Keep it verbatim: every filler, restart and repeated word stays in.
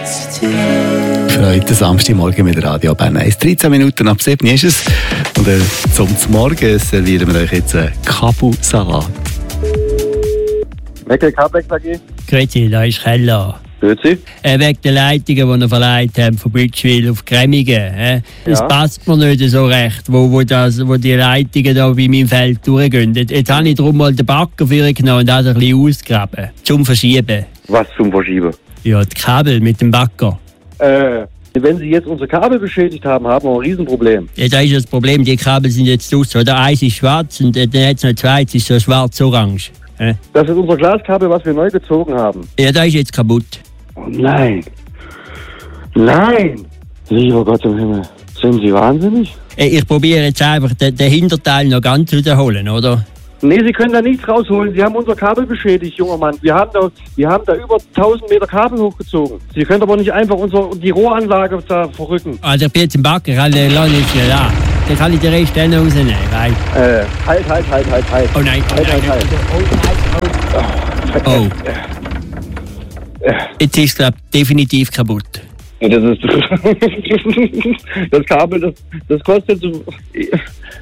Für heute Samstagmorgen mit Radio Bern eins. dreizehn Minuten ab sieben ist es. Und äh, zum Morgen servieren wir euch jetzt einen Kabelsalat. Mecke Kabel A G. Grüezi, da ist Keller. Grüezi. Äh, wegen der Leitungen, die ihr verleiht haben, von Bütschwil auf Gremmingen. Äh? Das Ja. passt mir nicht so recht, wo, wo, das, wo die Leitungen da bei meinem Feld durchgehen. Jetzt, jetzt habe ich darum mal den Bagger vorgenommen und das ein bisschen ausgegraben. Zum Verschieben. Was zum Verschieben? Ja, die Kabel mit dem Bagger. Äh, wenn Sie jetzt unsere Kabel beschädigt haben, haben wir ein Riesenproblem. Ja, da ist das Problem, die Kabel sind jetzt aus. Oder eins ist schwarz und äh, dann hat es noch zwei, das ist so schwarz-orange. Äh? Das ist unser Glaskabel, was wir neu gezogen haben. Ja, da ist jetzt kaputt. Oh nein. Nein. Lieber Gott im Himmel. Sind Sie wahnsinnig? Äh, ich probiere jetzt einfach den, den Hinterteil noch ganz wiederholen, oder? Nee, Sie können da nichts rausholen. Sie haben unser Kabel beschädigt, junger Mann. Wir haben da, wir haben da über tausend Meter Kabel hochgezogen. Sie können aber nicht einfach unsere, die Rohranlage da verrücken. Also ich bin jetzt im Bagger, alle lasse ich ja da. Dann kann ich den Rest dann rausnehmen, weil... Äh, halt, halt, halt, halt, halt. Oh nein, oh Halt, nein, halt, halt. oh. Jetzt ist es, glaube ich, definitiv kaputt. Das ist... das Kabel, das, das kostet so...